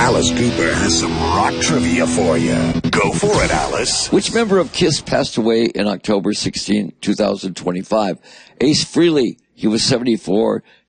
Alice Cooper has some rock trivia for you. Go for it, Alice. Which member of KISS passed away in October 16, 2025? Ace Frehley, he was 74.